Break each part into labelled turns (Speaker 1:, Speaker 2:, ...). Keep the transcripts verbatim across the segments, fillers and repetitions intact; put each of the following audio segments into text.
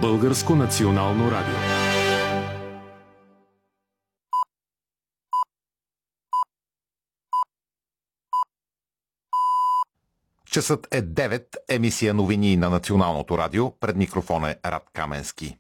Speaker 1: Българско национално радио.
Speaker 2: Часът е девет, емисия новини на Националното радио. Пред микрофон е Рад Каменски.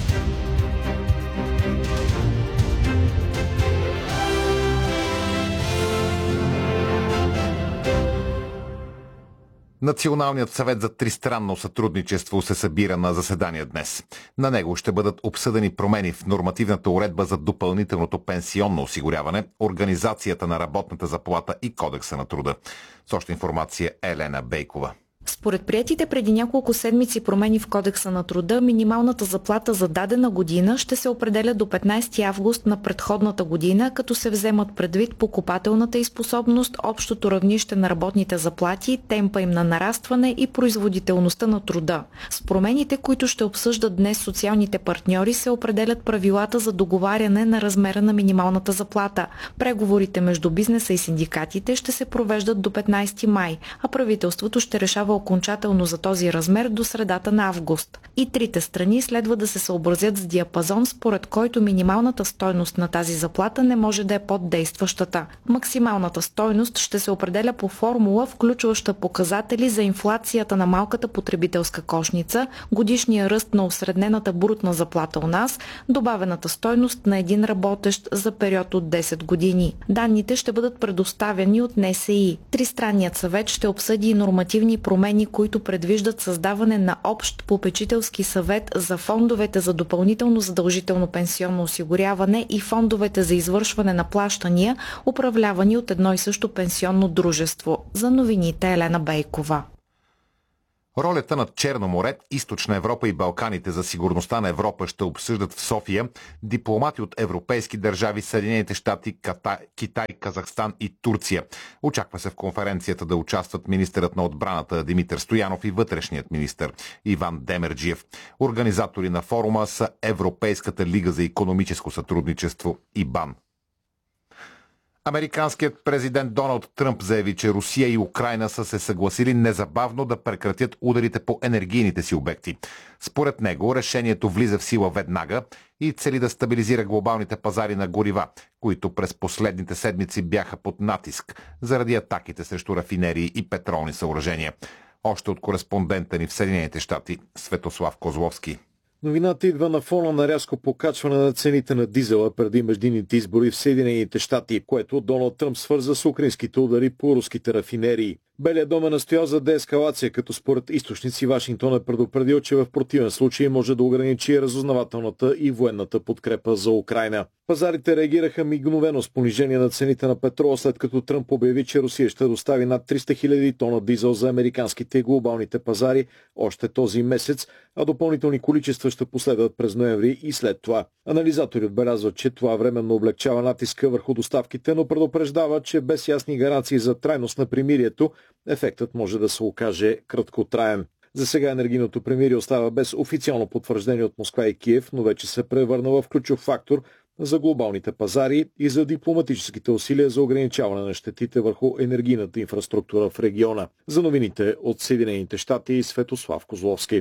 Speaker 2: Националният съвет за тристранно сътрудничество се събира на заседание днес. На него ще бъдат обсъдени промени в нормативната уредба за допълнителното пенсионно осигуряване, организацията на работната заплата и кодекса на труда. С още информация Елена Бейкова.
Speaker 3: Според приетите преди няколко седмици промени в Кодекса на труда, минималната заплата за дадена година ще се определя до петнайсети август на предходната година, като се вземат предвид покупателната й способност, общото равнище на работните заплати, темпа им на нарастване и производителността на труда. С промените, които ще обсъждат днес социалните партньори, се определят правилата за договаряне на размера на минималната заплата. Преговорите между бизнеса и синдикатите ще се провеждат до петнайсети май, а правителството ще решава окончателно за този размер до средата на август. И трите страни следва да се съобразят с диапазон, според който минималната стойност на тази заплата не може да е под действащата. Максималната стойност ще се определя по формула, включваща показатели за инфлацията на малката потребителска кошница, годишния ръст на осреднената брутна заплата у нас, добавената стойност на един работещ за период от десет години. Данните ще бъдат предоставени от Н С И. Тристранният съвет ще обсъди и нормативни промени, които предвиждат създаване на общ попечителски съвет за фондовете за допълнително задължително пенсионно осигуряване и фондовете за извършване на плащания, управлявани от едно и също пенсионно дружество. За новините Елена Бейкова.
Speaker 2: Ролята на Черно море, Източна Европа и Балканите за сигурността на Европа ще обсъждат в София дипломати от европейски държави, Съединените щати, Китай, Казахстан и Турция. Очаква се в конференцията да участват министърът на отбраната Димитър Стоянов и вътрешният министър Иван Демерджиев. Организатори на форума са Европейската лига за икономическо сътрудничество и БАН. Американският президент Доналд Тръмп заяви, че Русия и Украйна са се съгласили незабавно да прекратят ударите по енергийните си обекти. Според него решението влиза в сила веднага и цели да стабилизира глобалните пазари на горива, които през последните седмици бяха под натиск заради атаките срещу рафинерии и петролни съоръжения. Още от кореспондента ни в Съединените щати Светослав Козловски.
Speaker 4: Новината идва на фона на рязко покачване на цените на дизела преди междинните избори в Съединените щати, което Доналд Тръмп свърза с украинските удари по руските рафинерии. Белият дом е настоял за деескалация, като според източници Вашингтон е предупредил, че в противен случай може да ограничи разузнавателната и военната подкрепа за Украйна. Пазарите реагираха мигновено с понижение на цените на петрола, след като Тръмп обяви, че Русия ще достави над триста хиляди тона дизел за американските и глобалните пазари още този месец, а допълнителни количества ще последват през ноември и след това. Анализатори отбелязват, че това временно облегчава натиска върху доставките, но предупреждава, че без ясни гаранции за трайност на примирието, ефектът може да се окаже краткотраен. За сега енергийното примирие остава без официално потвърждение от Москва и Киев, но вече се превърна в ключов фактор за глобалните пазари и за дипломатическите усилия за ограничаване на щетите върху енергийната инфраструктура в региона. За новините от Съединените щати Светослав Козловски.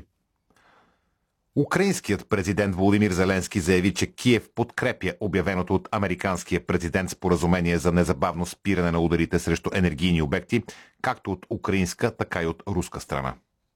Speaker 2: Украинският президент Володимир Зеленски заяви, че Киев подкрепя обявеното от американския президент споразумение за незабавно спиране на ударите срещу енергийни обекти, както от украинска, така и от руска страна.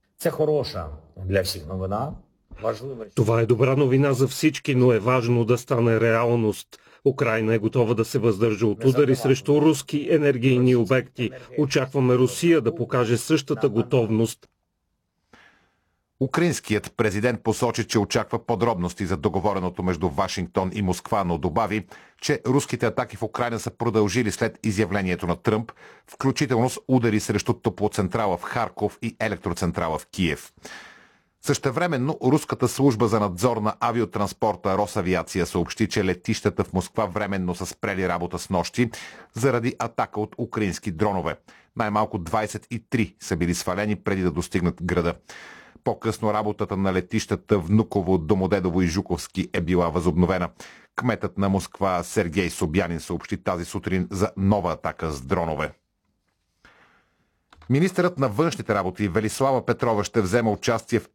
Speaker 5: Това е добра новина за всички, но е важно да стане реалност. Украйна е готова да се въздържа от удари срещу руски енергийни обекти. Очакваме Русия да покаже същата готовност.
Speaker 2: Украинският президент посочи, че очаква подробности за договореното между Вашингтон и Москва, но добави, че руските атаки в Украйна са продължили след изявлението на Тръмп, включително с удари срещу топлоцентрала в Харков и електроцентрала в Киев. Същевременно руската служба за надзор на авиотранспорта Росавиация съобщи, че летищата в Москва временно са спрели работа с нощи заради атака от украински дронове. Най-малко двайсет и три са били свалени преди да достигнат града. По-късно работата на летищата Внуково, Домодедово и Жуковски е била възобновена. Кметът на Москва Сергей Собянин съобщи тази сутрин за нова атака с дронове. Министърът на външните работи Велислава Петрова ще взема участие в